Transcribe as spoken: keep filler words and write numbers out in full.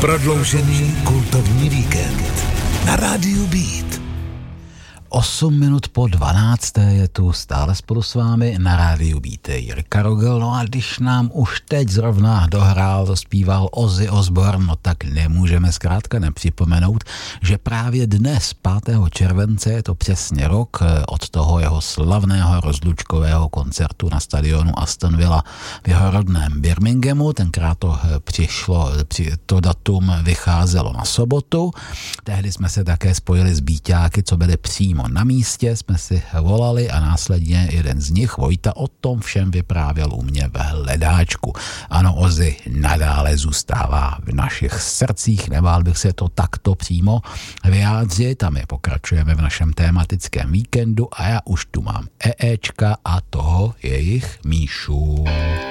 Prodloužený kultovní víkend na rádiu Beat. osm minut po dvanácté je tu stále spolu s vámi na rádiu Beat Jirka Rogel. No a když nám už teď zrovna dohrál, zaspíval Ozzy Osbourne, no tak nemůžeme zkrátka nepřipomenout, že právě dnes, pátého července, je to přesně rok od toho jeho slavného rozlučkového koncertu na stadionu Aston Villa v jeho rodném Birminghamu. Tenkrát to přišlo, to datum vycházelo na sobotu. Tehdy jsme se také spojili s Bíťáky, co byli přímo na místě, jsme si volali a následně jeden z nich, Vojta, o tom všem vyprávěl u mě v hledáčku. Ano, Ozzy nadále zůstává v našich srdcích, nebál bych se to takto přímo vyjádřit a my pokračujeme v našem tématickém víkendu a já už tu mám EEčka a toho jejich Míšu.